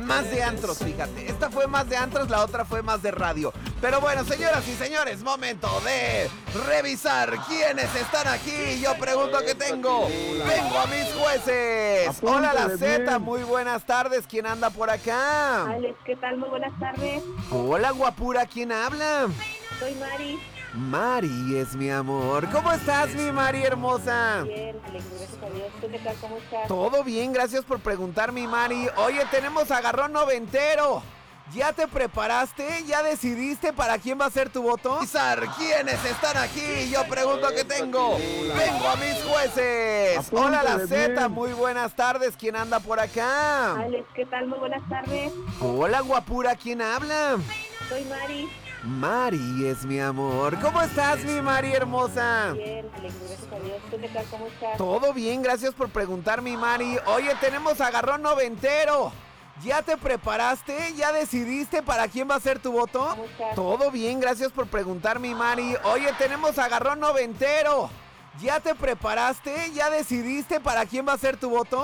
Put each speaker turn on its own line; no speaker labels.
más de antros, fíjate. Esta fue más de antros, la otra fue más de radio. Pero bueno, señoras y señores, momento de revisar quiénes están aquí. Yo pregunto qué tengo. Vengo a mis jueces. Hola, la Z, muy buenas tardes. ¿Quién anda por acá?
Alex, ¿qué tal? Muy buenas tardes.
Hola, guapura, ¿quién habla?
Soy Mari.
Mari es mi amor. ¿Cómo estás, mi Mari hermosa?
Bien, Alex, gracias a Dios. ¿Tú qué tal? ¿Cómo estás?
Todo bien, gracias por preguntar, mi Mari. Oye, tenemos agarrón noventero. ¿Ya te preparaste? ¿Ya decidiste para quién va a ser tu voto? ¿Quiénes están aquí? Yo pregunto qué tengo. Vengo a mis jueces. Hola, la Z, muy buenas tardes. ¿Quién anda por acá?
Alex, ¿qué tal? Muy buenas tardes.
Hola, guapura, ¿quién habla?
Soy Mari.
Mari es mi amor. ¿Cómo estás, mi Mari hermosa?
Bien, Alex, gracias a Dios. ¿Tú qué tal? ¿Cómo estás?
Todo bien, gracias por preguntar, mi Mari. Oye, tenemos agarrón noventero. ¿Ya te preparaste? ¿Ya decidiste para quién va a ser tu voto?
¿Cómo estás?
Todo bien, gracias por preguntar, mi Mari. Oye, tenemos agarrón noventero. ¿Ya te preparaste? ¿Ya decidiste para quién va a ser tu voto?